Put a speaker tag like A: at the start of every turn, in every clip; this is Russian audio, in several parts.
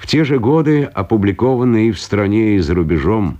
A: те же годы, опубликованные и в стране, и за рубежом,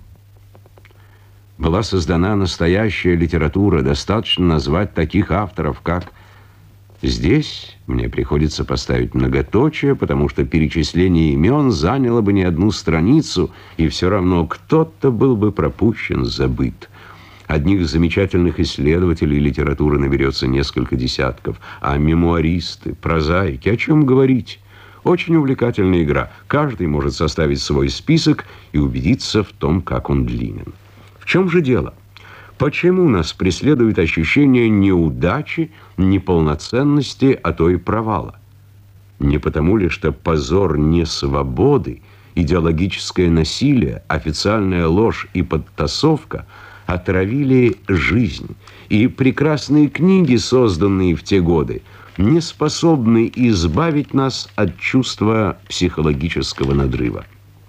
A: была создана настоящая литература. Достаточно назвать таких авторов, как... Здесь мне приходится поставить многоточие, потому что перечисление имен заняло бы не одну страницу, и все равно кто-то был бы пропущен, забыт. Одних замечательных исследователей литературы наберется несколько десятков, а мемуаристы, прозаики, о чем говорить? Очень увлекательная игра. Каждый может составить свой список и убедиться в том, как он длинен. В чем же дело? Почему нас преследует ощущение неудачи, неполноценности, а то и провала? Не потому ли, что позор несвободы, идеологическое насилие, официальная ложь и подтасовка отравили жизнь, и прекрасные книги, созданные в те годы, не способны избавить нас от чувства психологического надрыва?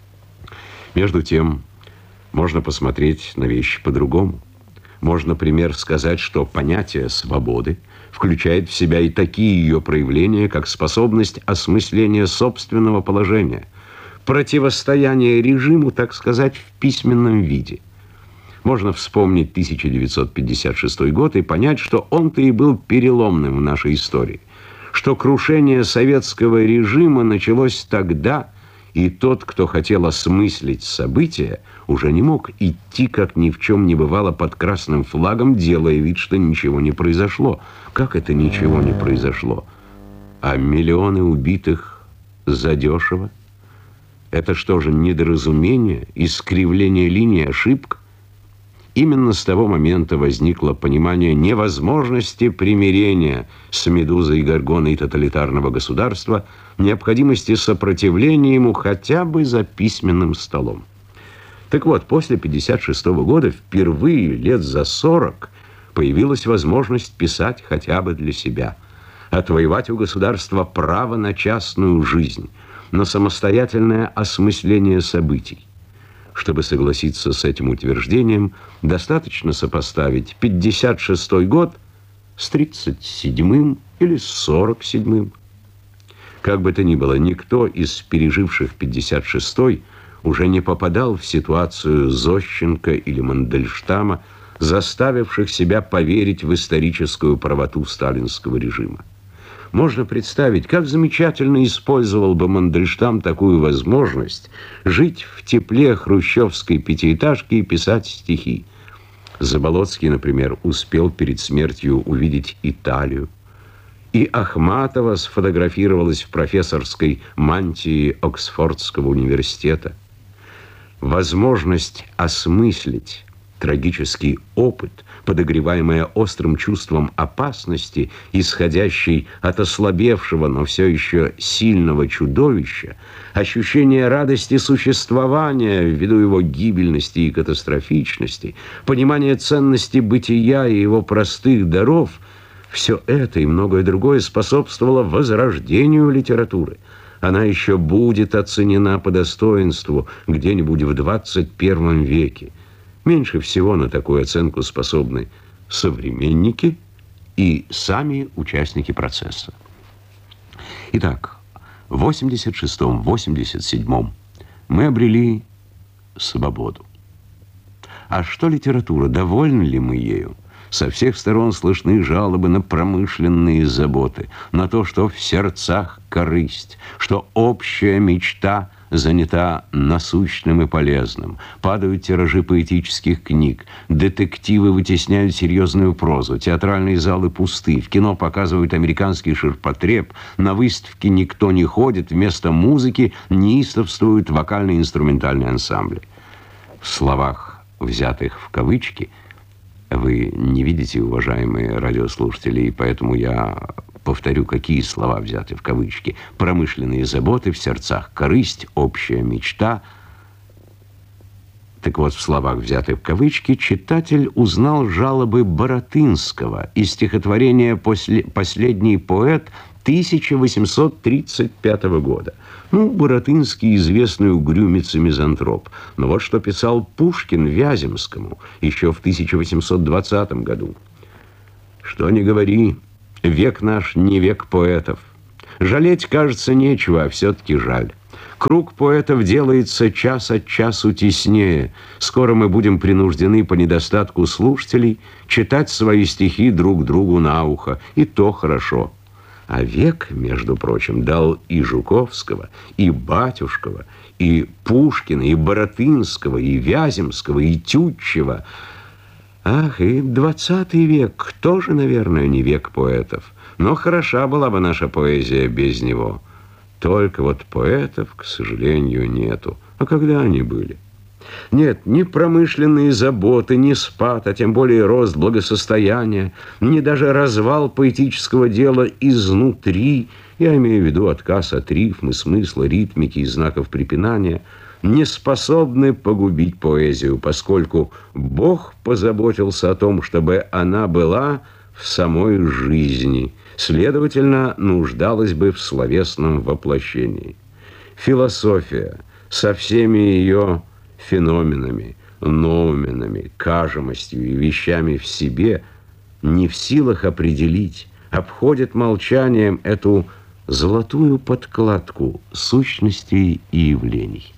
A: Между тем, можно посмотреть на вещи по-другому. Можно, например, сказать, что понятие свободы включает в себя и такие ее проявления, как способность осмысления собственного положения, противостояние режиму, так сказать, в письменном виде. Можно вспомнить 1956 год и понять, что он-то и был переломным в нашей истории, что крушение советского режима началось тогда, и тот, кто хотел осмыслить события, уже не мог идти, как ни в чем не бывало, под красным флагом, делая вид, что ничего не произошло. Как это ничего не произошло? А миллионы убитых задешево? Это что же, недоразумение, искривление линии, ошибка? Именно с того момента возникло понимание невозможности примирения с Медузой и Горгоной тоталитарного государства, необходимости сопротивления ему хотя бы за письменным столом. Так вот, после 1956 года впервые лет за 40 появилась возможность писать хотя бы для себя, отвоевать у государства право на частную жизнь, на самостоятельное осмысление событий. Чтобы согласиться с этим утверждением, достаточно сопоставить 1956 год с 1937 или с 1947. Как бы то ни было, никто из переживших 1956 уже не попадал в ситуацию Зощенко или Мандельштама, заставивших себя поверить в историческую правоту сталинского режима. Можно представить, как замечательно использовал бы Мандельштам такую возможность жить в тепле хрущевской пятиэтажки и писать стихи. Заболоцкий, например, успел перед смертью увидеть Италию. И Ахматова сфотографировалась в профессорской мантии Оксфордского университета. Возможность осмыслить трагический опыт, подогреваемая острым чувством опасности, исходящей от ослабевшего, но все еще сильного чудовища, ощущение радости существования ввиду его гибельности и катастрофичности, понимание ценности бытия и его простых даров, все это и многое другое способствовало возрождению литературы. Она еще будет оценена по достоинству где-нибудь в 21 веке. Меньше всего на такую оценку способны современники и сами участники процесса. Итак, в 86-м, 87-м мы обрели свободу. А что литература? Довольны ли мы ею? Со всех сторон слышны жалобы на промышленные заботы, на то, что в сердцах корысть, что общая мечта занята насущным и полезным. Падают тиражи поэтических книг, детективы вытесняют серьезную прозу, театральные залы пусты, в кино показывают американский ширпотреб, на выставки никто не ходит, вместо музыки неистовствуют вокально-инструментальные ансамбли. В словах, взятых в кавычки, вы не видите, уважаемые радиослушатели, и поэтому я повторю, какие слова взяты в кавычки. Промышленные заботы, в сердцах корысть, общая мечта. Так вот, в словах, взятых в кавычки, читатель узнал жалобы Баратынского из стихотворения «Последний поэт» 1835 года. Баратынский известный угрюмец и мизантроп. Но вот что писал Пушкин Вяземскому еще в 1820 году. «Что ни говори, век наш не век поэтов. Жалеть, кажется, нечего, а все-таки жаль. Круг поэтов делается час от часу теснее. Скоро мы будем принуждены по недостатку слушателей читать свои стихи друг другу на ухо. И то хорошо. А век, между прочим, дал и Жуковского, и Батюшкова, и Пушкина, и Баратынского, и Вяземского, и Тютчева. Ах, и 20 век тоже, наверное, не век поэтов. Но хороша была бы наша поэзия без него. Только вот поэтов, к сожалению, нету. А когда они были? Нет, ни промышленные заботы, ни спад, а тем более рост благосостояния, ни даже развал поэтического дела изнутри, я имею в виду отказ от рифмы, смысла, ритмики и знаков препинания, не способны погубить поэзию, поскольку Бог позаботился о том, чтобы она была в самой жизни, следовательно, нуждалась бы в словесном воплощении. Философия со всеми ее феноменами, ноуменами, кажемостью и вещами в себе не в силах определить, обходит молчанием эту золотую подкладку сущностей и явлений.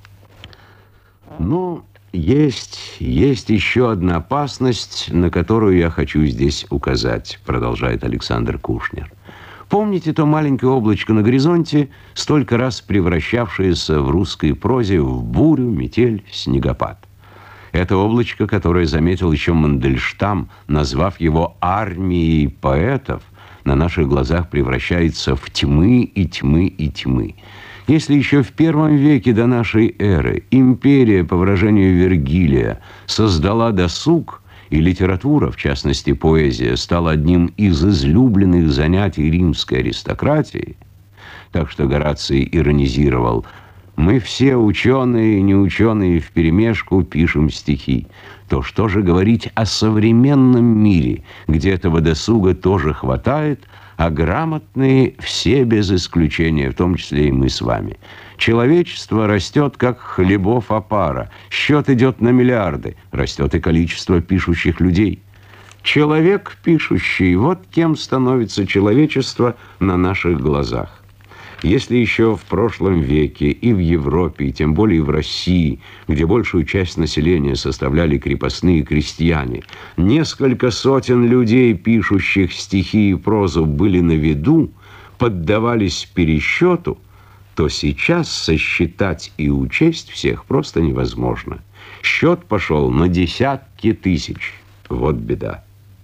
A: Но есть еще одна опасность, на которую я хочу здесь указать, продолжает Александр Кушнер. Помните то маленькое облачко на горизонте, столько раз превращавшееся в русской прозе в бурю, метель, снегопад? Это облачко, которое заметил еще Мандельштам, назвав его армией поэтов, на наших глазах превращается в тьмы и тьмы и тьмы. Если еще в первом веке до нашей эры империя, по выражению Вергилия, создала досуг, и литература, в частности поэзия, стала одним из излюбленных занятий римской аристократии, так что Гораций иронизировал: «Мы все, ученые и неученые, вперемешку пишем стихи». То что же говорить о современном мире, где этого досуга тоже хватает, а грамотные все без исключения, в том числе и мы с вами? Человечество растет, как хлебов опара. Счет идет на миллиарды. Растет и количество пишущих людей. Человек пишущий, вот кем становится человечество на наших глазах. Если еще в прошлом веке и в Европе, и тем более в России, где большую часть населения составляли крепостные крестьяне, несколько сотен людей, пишущих стихи и прозу, были на виду, поддавались пересчету, то сейчас сосчитать и учесть всех просто невозможно. Счет пошел на десятки тысяч. Вот беда.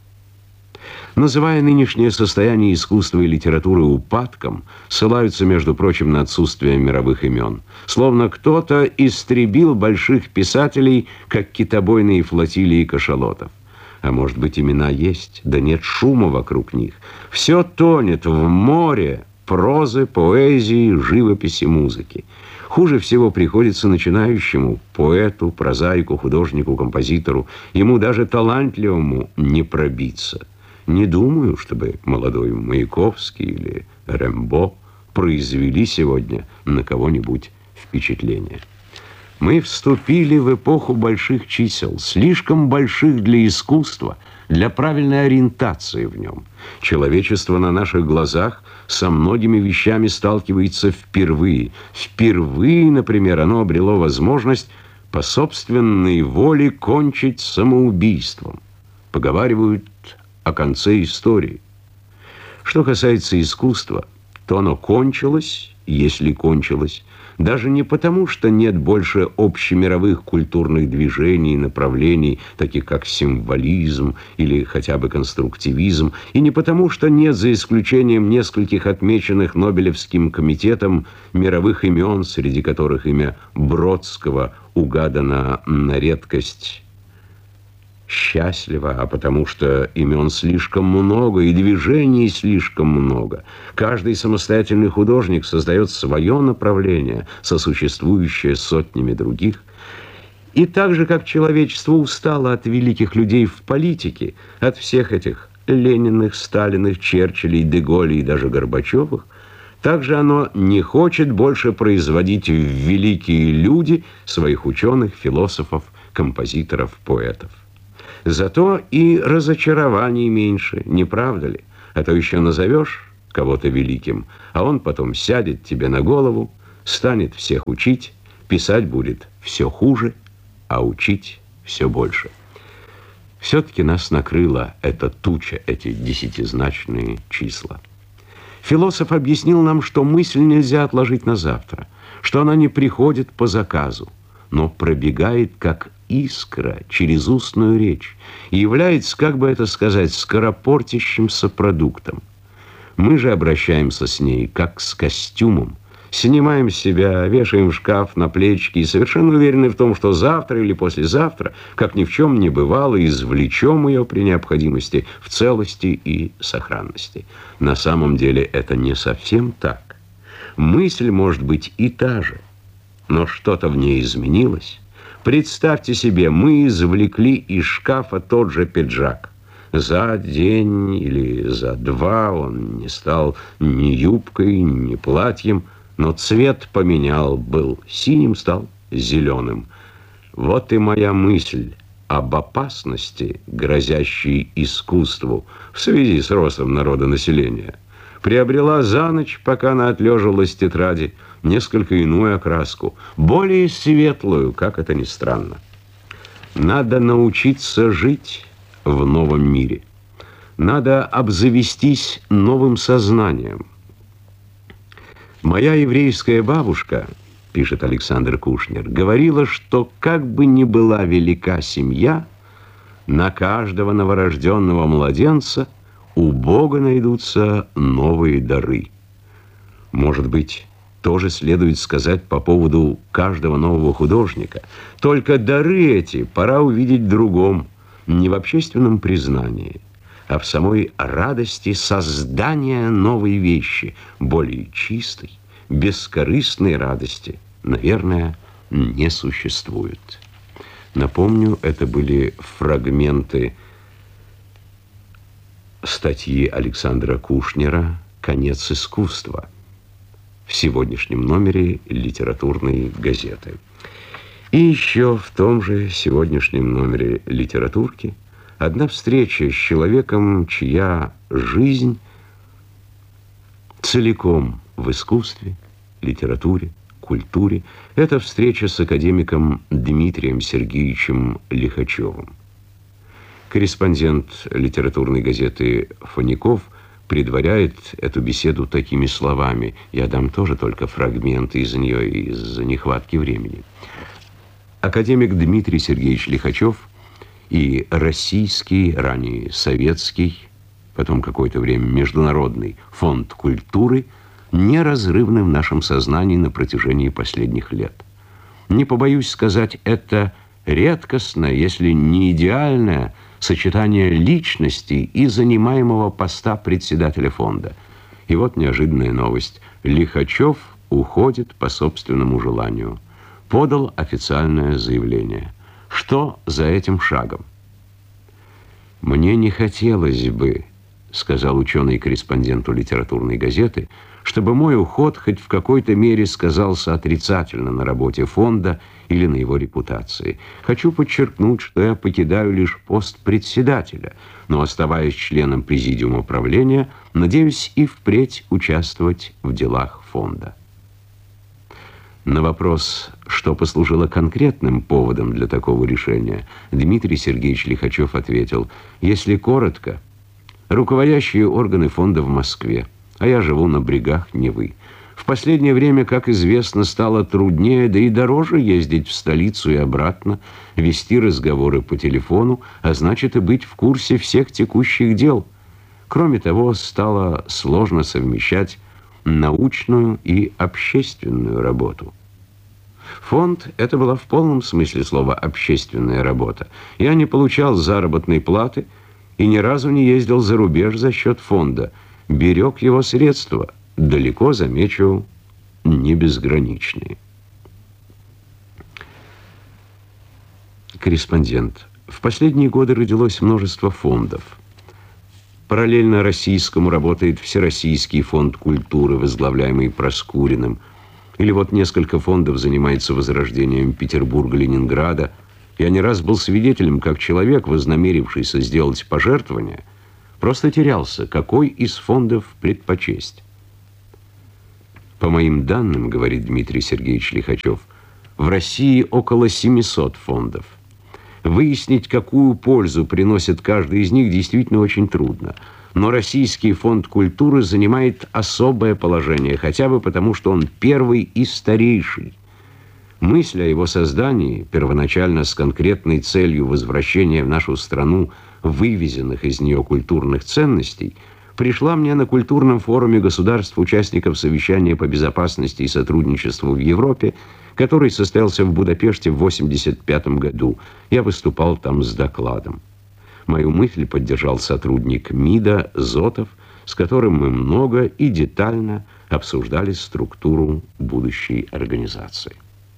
A: Называя нынешнее состояние искусства и литературы упадком, ссылаются, между прочим, на отсутствие мировых имен. Словно кто-то истребил больших писателей, как китобойные флотилии кашалотов. А может быть, имена есть, да нет шума вокруг них. Все тонет в море прозы, поэзии, живописи, музыки. Хуже всего приходится начинающему поэту, прозаику, художнику, композитору. Ему даже талантливому не пробиться. Не думаю, чтобы молодой Маяковский или Рембо произвели сегодня на кого-нибудь впечатление. Мы вступили в эпоху больших чисел, слишком больших для искусства, для правильной ориентации в нем. Человечество на наших глазах со многими вещами сталкивается впервые. Впервые, например, оно обрело возможность по собственной воле кончить самоубийством. Поговаривают о конце истории. Что касается искусства, то оно кончилось, если кончилось, даже не потому, что нет больше общемировых культурных движений и направлений, таких как символизм или хотя бы конструктивизм, и не потому, что нет, за исключением нескольких отмеченных Нобелевским комитетом, мировых имен, среди которых имя Бродского угадано на редкость счастливо, а потому что имен слишком много и движений слишком много. Каждый самостоятельный художник создает свое направление, сосуществующее с сотнями других. И так же, как человечество устало от великих людей в политике, от всех этих Лениных, Сталиных, Черчиллей, Де-Голлей и даже Горбачевых, также оно не хочет больше производить в великие люди своих ученых, философов, композиторов, поэтов. Зато и разочарований меньше, не правда ли? А то еще назовешь кого-то великим, а он потом сядет тебе на голову, станет всех учить, писать будет все хуже, а учить все больше. Все-таки нас накрыла эта туча, эти десятизначные числа. Философ объяснил нам, что мысль нельзя отложить на завтра, что она не приходит по заказу, но пробегает, как искра, через устную речь и является, как бы это сказать, скоропортящимся продуктом. Мы же обращаемся с ней, как с костюмом, снимаем с себя, вешаем в шкаф на плечики и совершенно уверены в том, что завтра или послезавтра, как ни в чем не бывало, извлечем ее при необходимости в целости и сохранности. На самом деле это не совсем так. Мысль может быть и та же, но что-то в ней изменилось. Представьте себе, мы извлекли из шкафа тот же пиджак. За день или за два он не стал ни юбкой, ни платьем, но цвет поменял, был синим, стал зеленым. Вот и моя мысль об опасности, грозящей искусству в связи с ростом народонаселения, приобрела за ночь, пока она отлеживалась в тетради, несколько иную окраску, более светлую, как это ни странно. Надо научиться жить в новом мире. Надо обзавестись новым сознанием. Моя еврейская бабушка, пишет Александр Кушнер, говорила, что как бы ни была велика семья, на каждого новорожденного младенца у Бога найдутся новые дары. Может быть, тоже следует сказать по поводу каждого нового художника. Только дары эти пора увидеть в другом, не в общественном признании, а в самой радости создания новой вещи, более чистой, бескорыстной радости, наверное, не существует. Напомню, это были фрагменты статьи Александра Кушнера «Конец искусства» в сегодняшнем номере литературной газеты. И еще в том же сегодняшнем номере «Литературки» одна встреча с человеком, чья жизнь целиком в искусстве, литературе, культуре. Это встреча с академиком Дмитрием Сергеевичем Лихачевым. Корреспондент литературной газеты «Фоников» предваряет эту беседу такими словами. Я дам тоже только фрагменты из нее из-за нехватки времени. Академик Дмитрий Сергеевич Лихачев и российский, ранее советский, потом какое-то время международный фонд культуры неразрывны в нашем сознании на протяжении последних лет. Не побоюсь сказать, это редкостное, если не идеальное сочетание личности и занимаемого поста председателя фонда. И вот неожиданная новость. Лихачев уходит по собственному желанию. Подал официальное заявление. Что за этим шагом? «Мне не хотелось бы, — сказал ученый корреспонденту литературной газеты, — чтобы мой уход хоть в какой-то мере сказался отрицательно на работе фонда или на его репутации. Хочу подчеркнуть, что я покидаю лишь пост председателя, но, оставаясь членом президиума правления, надеюсь и впредь участвовать в делах фонда». На вопрос, что послужило конкретным поводом для такого решения, Дмитрий Сергеевич Лихачев ответил: «Если коротко, руководящие органы фонда в Москве, а я живу на брегах Невы. В последнее время, как известно, стало труднее, да и дороже ездить в столицу и обратно, вести разговоры по телефону, а значит и быть в курсе всех текущих дел. Кроме того, стало сложно совмещать научную и общественную работу». Фонд – это была в полном смысле слова общественная работа. Я не получал заработной платы и ни разу не ездил за рубеж за счет фонда. Берег его средства, далеко, замечу, не безграничные. Корреспондент. В последние годы родилось множество фондов. Параллельно российскому работает Всероссийский фонд культуры, возглавляемый Проскуриным. Или вот несколько фондов занимается возрождением Петербурга, Ленинграда. Я не раз был свидетелем, как человек, вознамерившийся сделать пожертвование, просто терялся, какой из фондов предпочесть. По моим данным, говорит Дмитрий Сергеевич Лихачев, в России около 700 фондов. Выяснить, какую пользу приносит каждый из них, действительно очень трудно. Но Российский фонд культуры занимает особое положение, хотя бы потому, что он первый и старейший. Мысль о его создании, первоначально с конкретной целью возвращения в нашу страну вывезенных из нее культурных ценностей, пришла мне на культурном форуме государств-участников совещания по безопасности и сотрудничеству в Европе, который состоялся в Будапеште в 1985 году. Я выступал там с докладом. Мою мысль поддержал сотрудник МИДа Зотов, с которым мы много и детально обсуждали структуру будущей организации.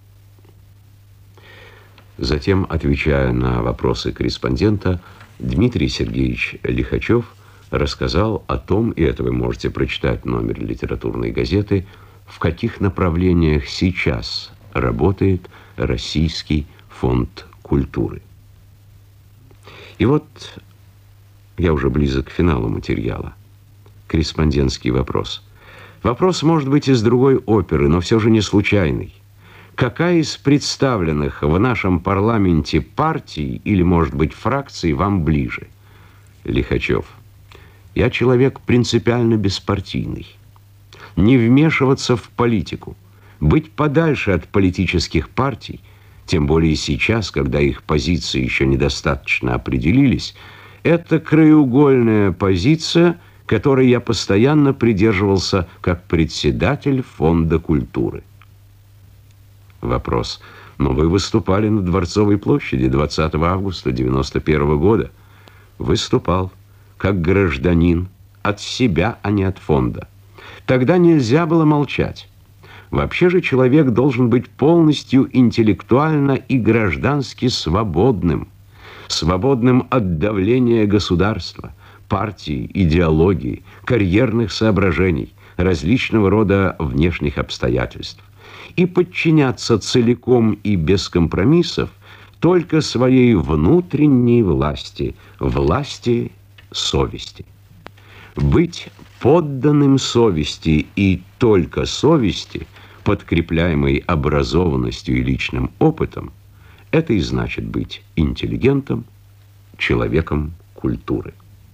A: Затем, отвечая на вопросы корреспондента, Дмитрий Сергеевич Лихачев рассказал о том, и это вы можете прочитать в номере литературной газеты, в каких направлениях сейчас работает Российский фонд культуры. И вот я уже близок к финалу материала. Корреспондентский вопрос. Вопрос может быть из другой оперы, но все же не случайный. Какая из представленных в нашем парламенте партий или, может быть, фракций вам ближе? Лихачев. Я человек принципиально беспартийный. Не вмешиваться в политику, быть подальше от политических партий, тем более сейчас, когда их позиции еще недостаточно определились, это краеугольная позиция, которой я постоянно придерживался как председатель Фонда культуры. Вопрос. Но вы выступали на Дворцовой площади 20 августа 1991 года. Выступал как гражданин от себя, а не от фонда. Тогда нельзя было молчать. Вообще же человек должен быть полностью интеллектуально и граждански свободным. Свободным от давления государства, партии, идеологии, карьерных соображений, различного рода внешних обстоятельств. И подчиняться целиком и без компромиссов только своей внутренней власти, власти совести. Быть подданным совести и только совести, подкрепляемой образованностью и личным опытом, это и значит быть интеллигентом, человеком культуры.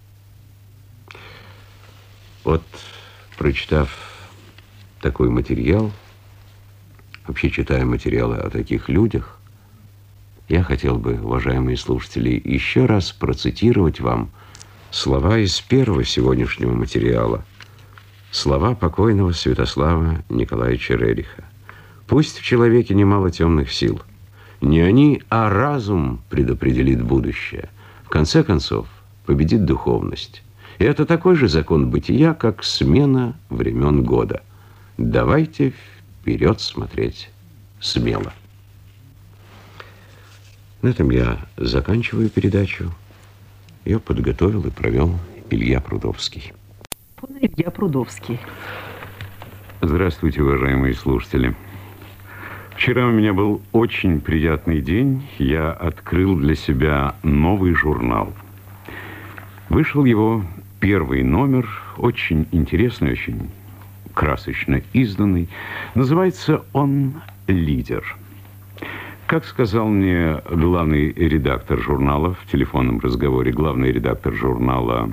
A: Вот, прочитав такой материал, вообще читая материалы о таких людях, я хотел бы, уважаемые слушатели, еще раз процитировать вам слова из первого сегодняшнего материала, слова покойного Святослава Николаевича Рериха. «Пусть в человеке немало темных сил. Не они, а разум предопределит будущее. В конце концов, победит духовность. И это такой же закон бытия, как смена времен года. Давайте вперед смотреть смело». На этом я заканчиваю передачу. Ее подготовил и провел Илья Прудовский.
B: Илья Прудовский.
C: Здравствуйте, уважаемые слушатели. Вчера у меня был очень приятный день. Я открыл для себя новый журнал. Вышел его первый номер, очень интересный, очень красочно изданный. Называется он «Лидер». Как сказал мне главный редактор журнала в телефонном разговоре, главный редактор журнала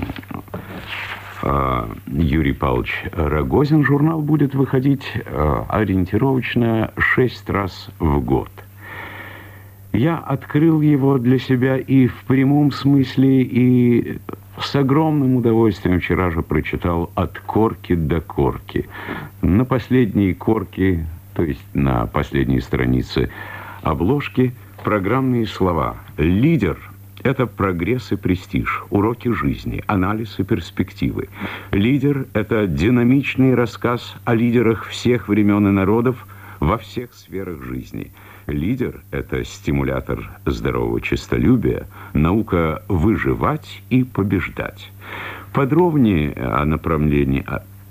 C: Юрий Павлович Рогозин, журнал будет выходить ориентировочно 6 раз в год. Я открыл его для себя и в прямом смысле, и с огромным удовольствием вчера же прочитал от корки до корки. На последней корке, то есть на последней странице обложки, программные слова. «Лидер» — это прогресс и престиж, уроки жизни, анализ и перспективы. «Лидер» — это динамичный рассказ о лидерах всех времен и народов во всех сферах жизни. «Лидер» — это стимулятор здорового честолюбия, наука выживать и побеждать. Подробнее о направлении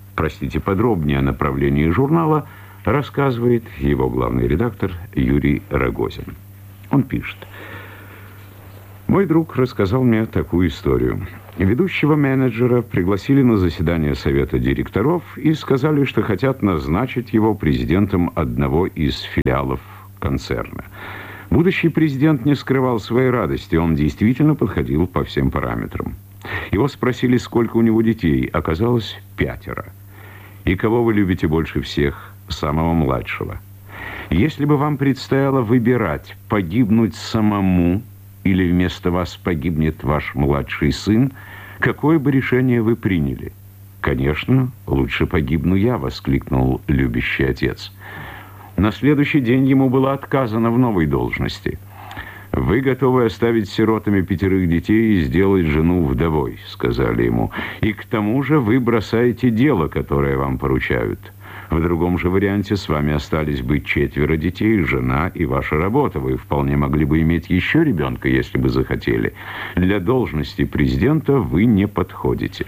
C: журнала рассказывает его главный редактор Юрий Рогозин. Он пишет. Мой друг рассказал мне такую историю. Ведущего менеджера пригласили на заседание совета директоров и сказали, что хотят назначить его президентом одного из филиалов концерна. Будущий президент не скрывал своей радости, он действительно подходил по всем параметрам. Его спросили, сколько у него детей, оказалось 5. «И кого вы любите больше всех?» «Самого младшего». «Если бы вам предстояло выбирать, погибнуть самому или вместо вас погибнет ваш младший сын, какое бы решение вы приняли?» «Конечно, лучше погибну я», — воскликнул любящий отец. На следующий день ему было отказано в новой должности. «Вы готовы оставить сиротами 5 детей и сделать жену вдовой», — сказали ему. «И к тому же вы бросаете дело, которое вам поручают. В другом же варианте с вами остались бы 4 детей, жена и ваша работа. Вы вполне могли бы иметь еще ребенка, если бы захотели. Для должности президента вы не подходите».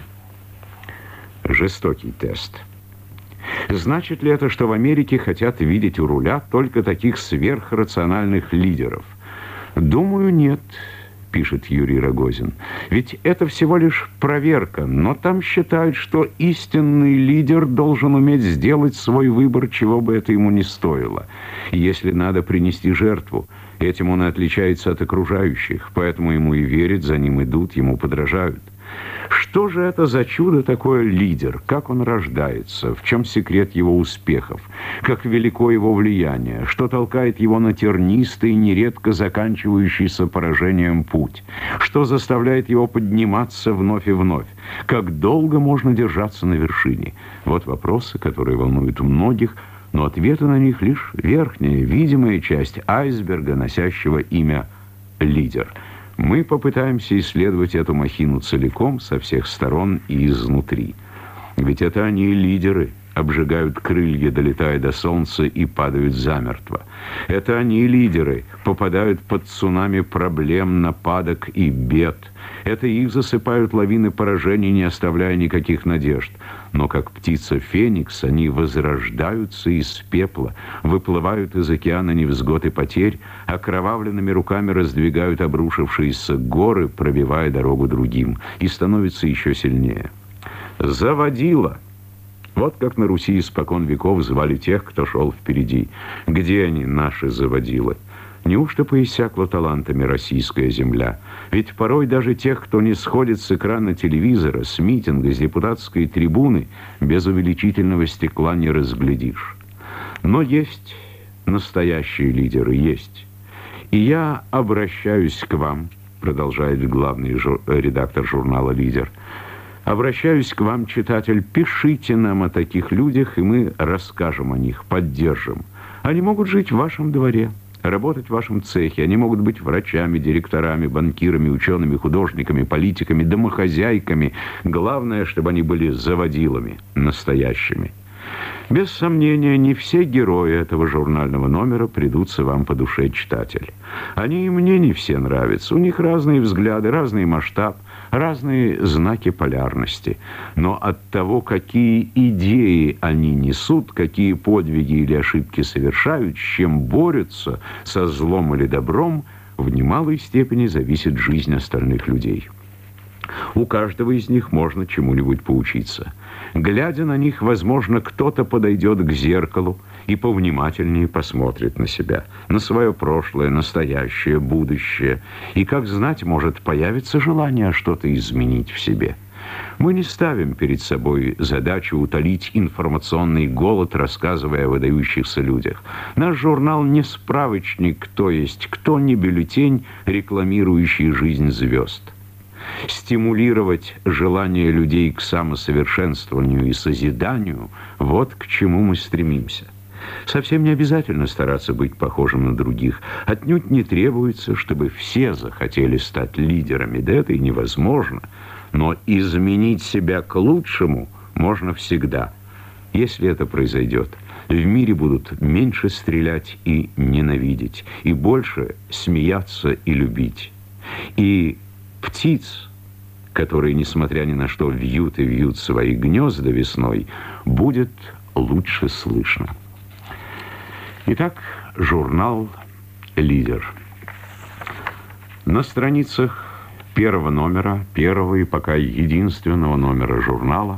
C: Жестокий тест. Значит ли это, что в Америке хотят видеть у руля только таких сверхрациональных лидеров? «Думаю, нет», — пишет Юрий Рогозин. «Ведь это всего лишь проверка, но там считают, что истинный лидер должен уметь сделать свой выбор, чего бы это ему ни стоило. Если надо принести жертву, этим он и отличается от окружающих, поэтому ему и верят, за ним идут, ему подражают. Что же это за чудо такое лидер? Как он рождается? В чем секрет его успехов? Как велико его влияние? Что толкает его на тернистый, нередко заканчивающийся поражением путь? Что заставляет его подниматься вновь и вновь? Как долго можно держаться на вершине? Вот вопросы, которые волнуют многих, но ответы на них лишь верхняя, видимая часть айсберга, носящего имя «лидер». Мы попытаемся исследовать эту махину целиком, со всех сторон и изнутри. Ведь это они лидеры, обжигают крылья, долетая до солнца, и падают замертво. Это они лидеры, попадают под цунами проблем, нападок и бед. Это их засыпают лавины поражений, не оставляя никаких надежд. Но как птица Феникс, они возрождаются из пепла, выплывают из океана невзгод и потерь, окровавленными руками раздвигают обрушившиеся горы, пробивая дорогу другим, и становятся еще сильнее. Заводила. Вот как на Руси испокон веков звали тех, кто шел впереди. Где они, наши заводилы? Неужто поиссякла талантами российская земля? Ведь порой даже тех, кто не сходит с экрана телевизора, с митинга, с депутатской трибуны, без увеличительного стекла не разглядишь. Но есть настоящие лидеры, есть. И я обращаюсь к вам, продолжает главный редактор журнала «Лидер», обращаюсь к вам, читатель, пишите нам о таких людях, и мы расскажем о них, поддержим. Они могут жить в вашем дворе, работать в вашем цехе, они могут быть врачами, директорами, банкирами, учеными, художниками, политиками, домохозяйками. Главное, чтобы они были заводилами, настоящими. Без сомнения, не все герои этого журнального номера придутся вам по душе, читатель. Они и мне не все нравятся. У них разные взгляды, разный масштаб, разные знаки полярности. Но от того, какие идеи они несут, какие подвиги или ошибки совершают, с чем борются, со злом или добром, в немалой степени зависит жизнь остальных людей. У каждого из них можно чему-нибудь поучиться. Глядя на них, возможно, кто-то подойдет к зеркалу и повнимательнее посмотрит на себя, на свое прошлое, настоящее, будущее. И, как знать, может появиться желание что-то изменить в себе. Мы не ставим перед собой задачу утолить информационный голод, рассказывая о выдающихся людях. Наш журнал не справочник, то есть кто не бюллетень, рекламирующий жизнь звезд. Стимулировать желание людей к самосовершенствованию и созиданию – вот к чему мы стремимся. Совсем не обязательно стараться быть похожим на других. Отнюдь не требуется, чтобы все захотели стать лидерами. Да это и невозможно. Но изменить себя к лучшему можно всегда. Если это произойдет, в мире будут меньше стрелять и ненавидеть, и больше смеяться и любить. И птиц, которые, несмотря ни на что, вьют и вьют свои гнезда весной, будет лучше слышно. Итак, журнал «Лидер». На страницах первого номера, первого и пока единственного номера журнала,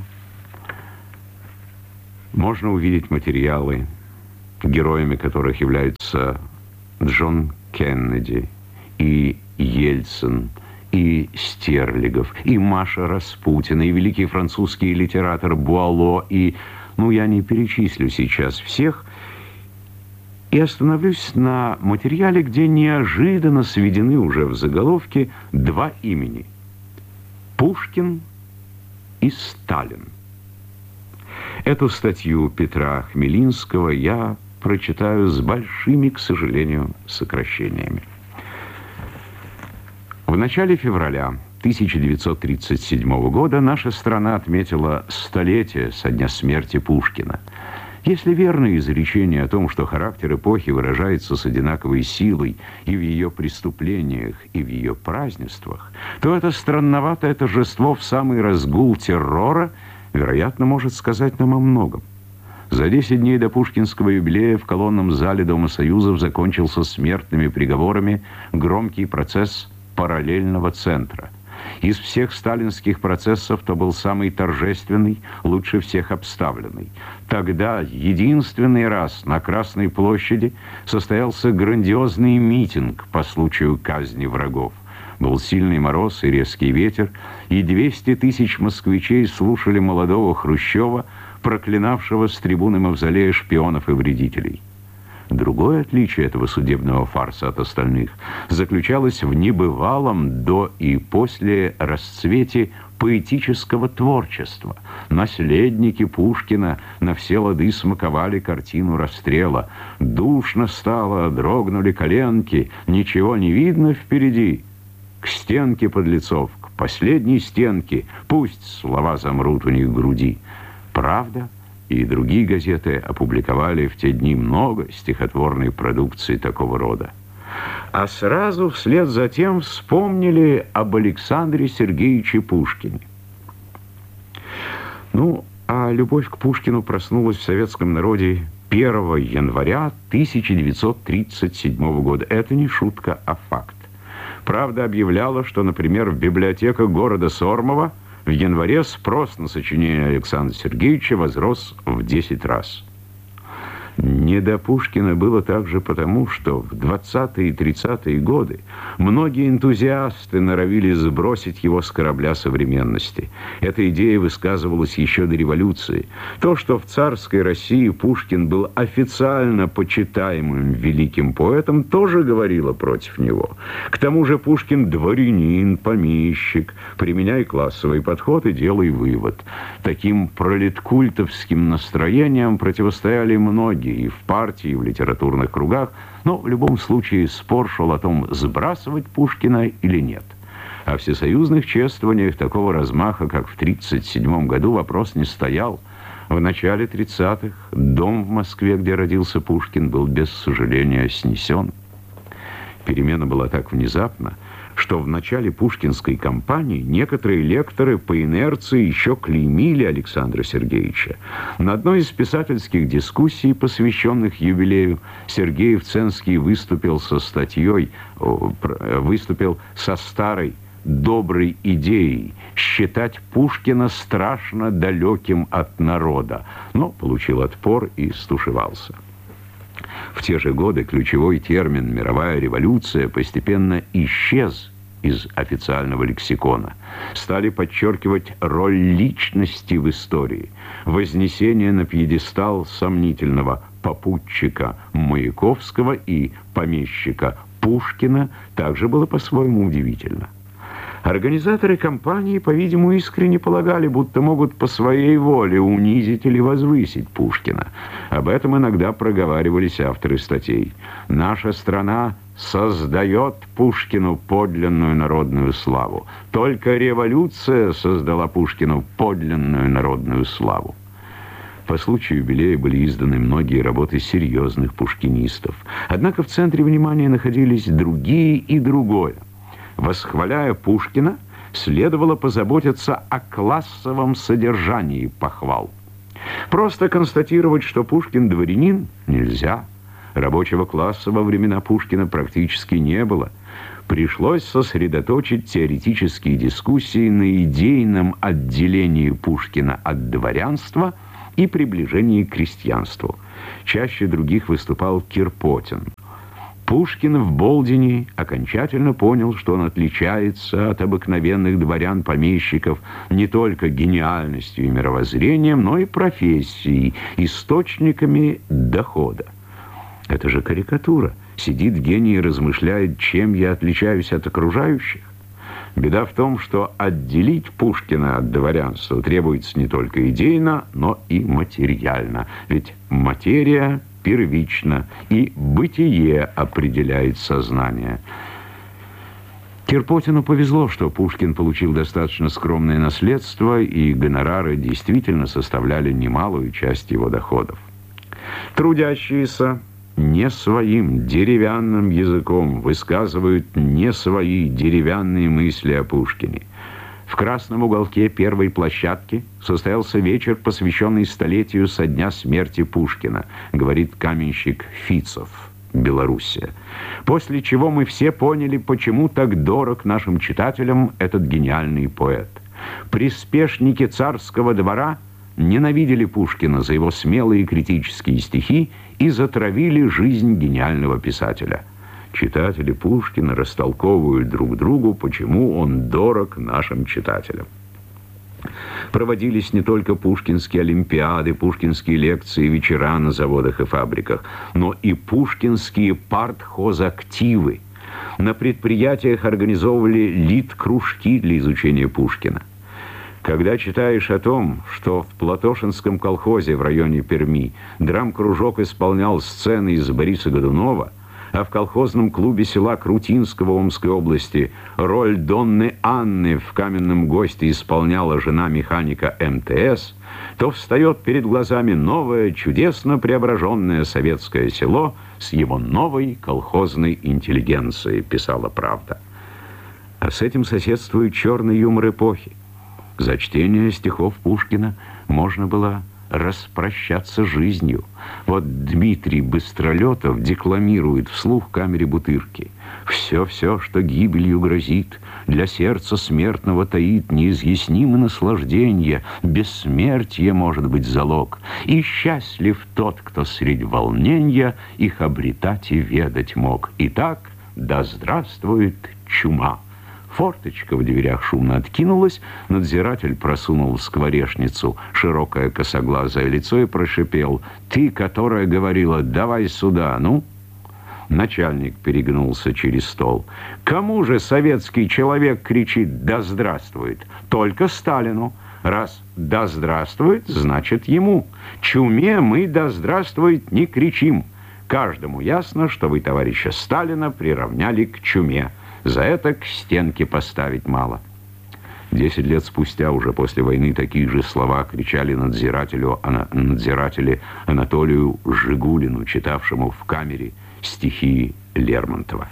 C: можно увидеть материалы, героями которых являются Джон Кеннеди и Ельцин, и Стерлигов, и Маша Распутина, и великий французский литератор Буало, и, я не перечислю сейчас всех, и остановлюсь на материале, где неожиданно сведены уже в заголовке два имени – Пушкин и Сталин. Эту статью Петра Хмелинского я прочитаю с большими, к сожалению, сокращениями. В начале февраля 1937 года наша страна отметила столетие со дня смерти Пушкина. Если верно изречение о том, что характер эпохи выражается с одинаковой силой и в ее преступлениях, и в ее празднествах, то это странноватое торжество в самый разгул террора, вероятно, может сказать нам о многом. За 10 дней до пушкинского юбилея в колонном зале Дома Союзов закончился смертными приговорами громкий процесс параллельного центра. Из всех сталинских процессов то был самый торжественный, лучше всех обставленный. Тогда единственный раз на Красной площади состоялся грандиозный митинг по случаю казни врагов. Был сильный мороз и резкий ветер, и 200 тысяч москвичей слушали молодого Хрущева, проклинавшего с трибуны мавзолея шпионов и вредителей. Другое отличие этого судебного фарса от остальных заключалось в небывалом до и после расцвете поэтического творчества. Наследники Пушкина на все лады смаковали картину расстрела. Душно стало, дрогнули коленки, ничего не видно впереди. К стенке подлецов, к последней стенке, пусть слова замрут у них в груди. «Правда» и другие газеты опубликовали в те дни много стихотворной продукции такого рода. А сразу вслед за тем вспомнили об Александре Сергеевиче Пушкине. А любовь к Пушкину проснулась в советском народе 1 января 1937 года. Это не шутка, а факт. «Правда» объявляла, что, например, в библиотеках города Сормово в январе спрос на сочинение Александра Сергеевича возрос в 10 раз. Не до Пушкина было также потому, что в 20-е и 30-е годы многие энтузиасты норовили сбросить его с корабля современности. Эта идея высказывалась еще до революции. То, что в царской России Пушкин был официально почитаемым великим поэтом, тоже говорило против него. К тому же Пушкин дворянин, помещик. Применяй классовый подход и делай вывод. Таким пролеткультовским настроениям противостояли многие и в партии, и в литературных кругах, но в любом случае спор шел о том, сбрасывать Пушкина или нет. О всесоюзных чествованиях такого размаха, как в 1937 году, вопрос не стоял. В начале 30-х дом в Москве, где родился Пушкин, был без сожаления снесен. Перемена была так внезапна, что в начале пушкинской кампании некоторые лекторы по инерции еще клеймили Александра Сергеевича. На одной из писательских дискуссий, посвященных юбилею, Сергеев-Ценский выступил со старой доброй идеей считать Пушкина страшно далеким от народа, но получил отпор и стушевался. В те же годы ключевой термин «мировая революция» постепенно исчез из официального лексикона. Стали подчеркивать роль личности в истории. Вознесение на пьедестал сомнительного попутчика Маяковского и помещика Пушкина также было по-своему удивительно. Организаторы кампании, по-видимому, искренне полагали, будто могут по своей воле унизить или возвысить Пушкина. Об этом иногда проговаривались авторы статей. «Наша страна создает Пушкину подлинную народную славу. Только революция создала Пушкину подлинную народную славу». По случаю юбилея были изданы многие работы серьезных пушкинистов. Однако в центре внимания находились другие и другое. Восхваляя Пушкина, следовало позаботиться о классовом содержании похвал. Просто констатировать, что Пушкин дворянин, нельзя. Рабочего класса во времена Пушкина практически не было. пришлось сосредоточить теоретические дискуссии на идейном отделении Пушкина от дворянства и приближении к крестьянству. Чаще других выступал Кирпотин. Пушкин в Болдине окончательно понял, что он отличается от обыкновенных дворян-помещиков не только гениальностью и мировоззрением, но и профессией, источниками дохода. Это же карикатура. Сидит гений и размышляет, чем я отличаюсь от окружающих. Беда в том, что отделить Пушкина от дворянства требуется не только идейно, но и материально. Ведь материя первична, и бытие определяет сознание. Кирпотину повезло, что Пушкин получил достаточно скромное наследство, и гонорары действительно составляли немалую часть его доходов. Трудящиеся не своим деревянным языком высказывают не свои деревянные мысли о Пушкине. В красном уголке первой площадки состоялся вечер, посвященный столетию со дня смерти Пушкина, говорит каменщик Фицов, Белоруссия. После чего мы все поняли, почему так дорог нашим читателям этот гениальный поэт. Приспешники царского двора ненавидели Пушкина за его смелые критические стихи и затравили жизнь гениального писателя. Читатели Пушкина растолковывают друг другу, почему он дорог нашим читателям. Проводились не только пушкинские олимпиады, пушкинские лекции, вечера на заводах и фабриках, но и пушкинские партхозактивы. На предприятиях организовывали лит-кружки для изучения Пушкина. Когда читаешь о том, что в Платошинском колхозе в районе Перми драм-кружок исполнял сцены из Бориса Годунова, а в колхозном клубе села Крутинского Омской области роль Донны Анны в «Каменном госте» исполняла жена механика МТС, то встает перед глазами новое, чудесно преображенное советское село с его новой колхозной интеллигенцией, писала «Правда». А с этим соседствует черный юмор эпохи. За чтение стихов Пушкина можно было распрощаться с жизнью. Вот Дмитрий Быстролетов декламирует вслух камере Бутырки. «Все, что гибелью грозит, для сердца смертного таит неизъяснимое наслаждение, бессмертие может быть залог, и счастлив тот, кто средь волнения их обретать и ведать мог. Итак, да здравствует чума!» Форточка в дверях шумно откинулась, надзиратель просунул в скворечницу широкое косоглазое лицо и прошипел: «Ты, которая говорила, давай сюда, ну?» Начальник перегнулся через стол. «Кому же советский человек кричит «да здравствует»? Только Сталину. Раз «да здравствует», значит ему. Чуме мы «да здравствует» не кричим. Каждому ясно, что вы товарища Сталина приравняли к чуме. За это к стенке поставить мало». 10 лет спустя, уже после войны, такие же слова кричали надзирателю Анатолию Жигулину, читавшему в камере стихи Лермонтова.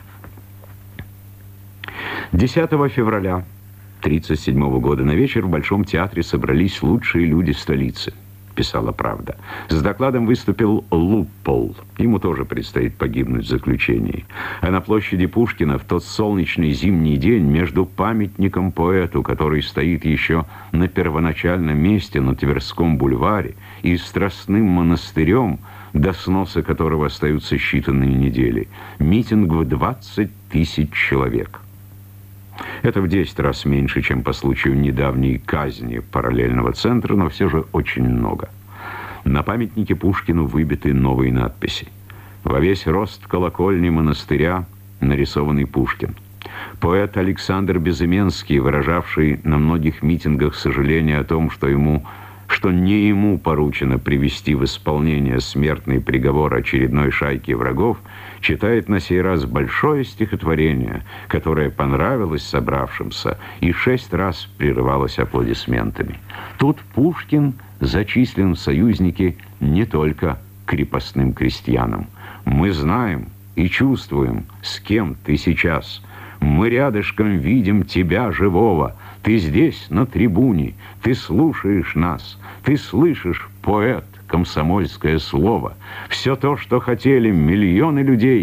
C: 10 февраля 1937 года на вечер в Большом театре собрались лучшие люди столицы, писала «Правда». С докладом выступил Луппол. Ему тоже предстоит погибнуть в заключении. А на площади Пушкина в тот солнечный зимний день между памятником поэту, который стоит еще на первоначальном месте на Тверском бульваре, и Страстным монастырем, до сноса которого остаются считанные недели, митинг в 20 тысяч человек. Это в 10 раз меньше, чем по случаю недавней казни параллельного центра, но все же очень много. На памятнике Пушкину выбиты новые надписи. Во весь рост колокольни монастыря нарисованный Пушкин. Поэт Александр Безыменский, выражавший на многих митингах сожаление о том, что не ему поручено привести в исполнение смертный приговор очередной шайки врагов, читает на сей раз большое стихотворение, которое понравилось собравшимся и 6 раз прерывалось аплодисментами. Тут Пушкин зачислен в союзники не только крепостным крестьянам. «Мы знаем и чувствуем, с кем ты сейчас. Мы рядышком видим тебя живого. Ты здесь, на трибуне, ты слушаешь нас, ты слышишь, поэт, комсомольское слово. Все то, что хотели миллионы людей,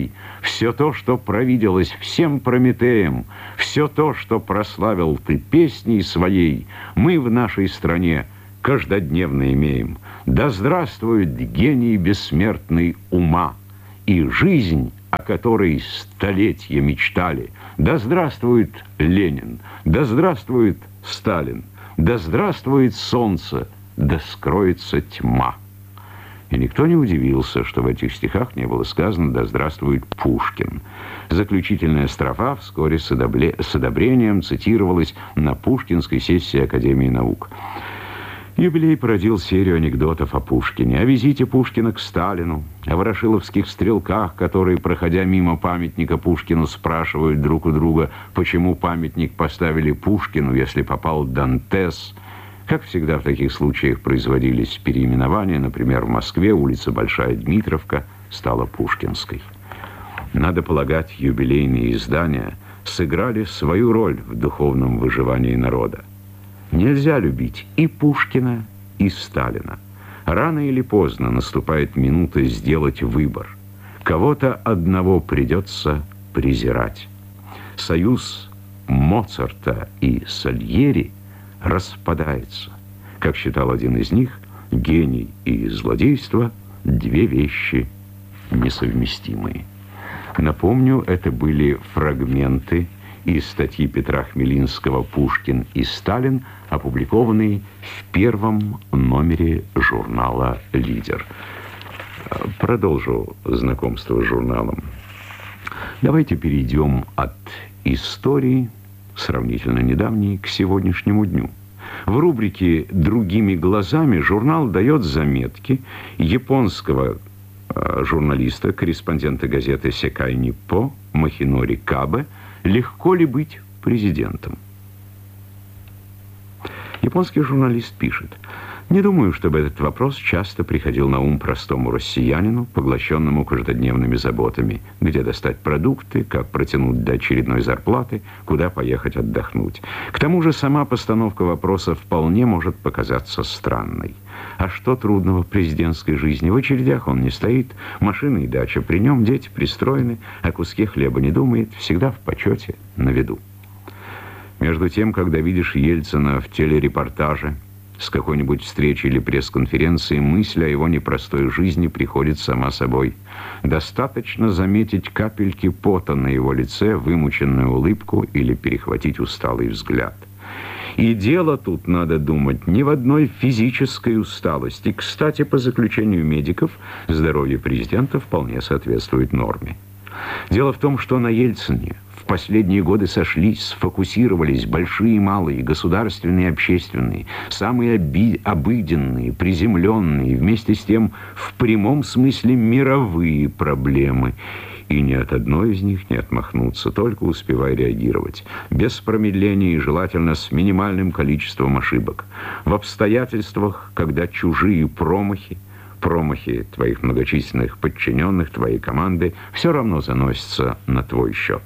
C: все то, что провиделось всем Прометеям, все то, что прославил ты песней своей, мы в нашей стране каждодневно имеем. Да здравствует гений бессмертный ума и жизнь, о которой столетия мечтали. Да здравствует Ленин, да здравствует Сталин, да здравствует солнце, да скроется тьма. И никто не удивился, что в этих стихах не было сказано «Да здравствует Пушкин». Заключительная строфа вскоре с одобрением цитировалась на Пушкинской сессии Академии наук. Юбилей породил серию анекдотов о Пушкине, о визите Пушкина к Сталину, о ворошиловских стрелках, которые, проходя мимо памятника Пушкину, спрашивают друг у друга, почему памятник поставили Пушкину, если попал Дантес. Как всегда в таких случаях производились переименования, например, в Москве улица Большая Дмитровка стала Пушкинской. Надо полагать, юбилейные издания сыграли свою роль в духовном выживании народа. Нельзя любить и Пушкина, и Сталина. Рано или поздно наступает минута сделать выбор. Кого-то одного придется презирать. Союз Моцарта и Сальери распадается. Как считал один из них, гений и злодейство – две вещи несовместимые. Напомню, это были фрагменты из статьи Петра Хмелинского «Пушкин и Сталин», опубликованные в первом номере журнала «Лидер». Продолжу знакомство с журналом. Давайте перейдем от истории, сравнительно недавней, к сегодняшнему дню. В рубрике «Другими глазами» журнал дает заметки японского журналиста, корреспондента газеты «Секай Ниппо» Махинори Кабе «Легко ли быть президентом?». Японский журналист пишет: «Не думаю, чтобы этот вопрос часто приходил на ум простому россиянину, поглощенному каждодневными заботами. Где достать продукты, как протянуть до очередной зарплаты, куда поехать отдохнуть. К тому же сама постановка вопроса вполне может показаться странной. А что трудного в президентской жизни? В очередях он не стоит, машина и дача при нем, дети пристроены, о куске хлеба не думает, всегда в почете, на виду». Между тем, когда видишь Ельцина в телерепортаже с какой-нибудь встречи или пресс-конференции, мысль о его непростой жизни приходит сама собой. Достаточно заметить капельки пота на его лице, вымученную улыбку или перехватить усталый взгляд. И дело тут, надо думать, не в одной физической усталости. Кстати, по заключению медиков, здоровье президента вполне соответствует норме. Дело в том, что на Ельцине в последние годы сошлись, сфокусировались большие и малые, государственные и общественные, самые обыденные, приземленные, вместе с тем в прямом смысле мировые проблемы. И ни от одной из них не отмахнуться, только успевай реагировать. Без промедления и желательно с минимальным количеством ошибок. В обстоятельствах, когда чужие промахи твоих многочисленных подчиненных, твоей команды, все равно заносятся на твой счет.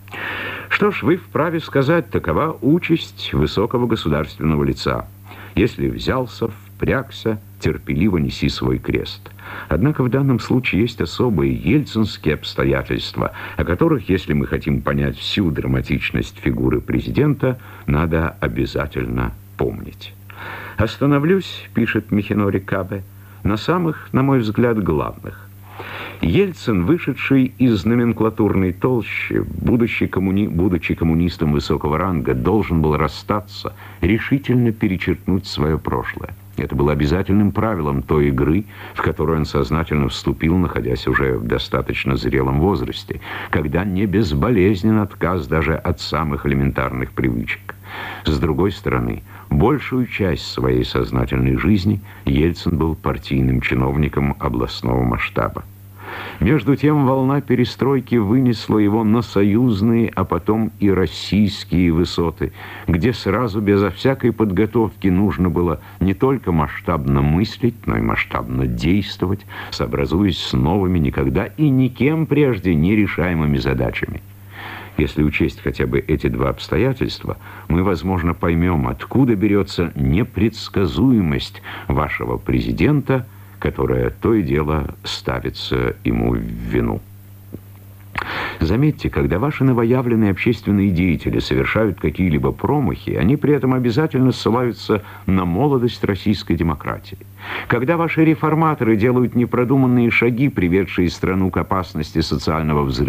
C: Что ж, вы вправе сказать, такова участь высокого государственного лица. Если взялся, впрягся, терпеливо неси свой крест. Однако в данном случае есть особые ельцинские обстоятельства, о которых, если мы хотим понять всю драматичность фигуры президента, надо обязательно помнить. «Остановлюсь, — пишет Михинори Кабе, — на самых, на мой взгляд, главных. Ельцин, вышедший из номенклатурной толщи, будучи коммунистом высокого ранга, должен был расстаться, решительно перечеркнуть свое прошлое. Это было обязательным правилом той игры, в которую он сознательно вступил, находясь уже в достаточно зрелом возрасте, когда не безболезнен отказ даже от самых элементарных привычек. С другой стороны, большую часть своей сознательной жизни Ельцин был партийным чиновником областного масштаба. Между тем волна перестройки вынесла его на союзные, а потом и российские высоты, где сразу безо всякой подготовки нужно было не только масштабно мыслить, но и масштабно действовать, сообразуясь с новыми, никогда и никем прежде нерешаемыми задачами. Если учесть хотя бы эти два обстоятельства, мы, возможно, поймем, откуда берется непредсказуемость вашего президента, которая то и дело ставится ему в вину. Заметьте, когда ваши новоявленные общественные деятели совершают какие-либо промахи, они при этом обязательно ссылаются на молодость российской демократии. Когда ваши реформаторы делают непродуманные шаги, приведшие страну к опасности социального взрыва,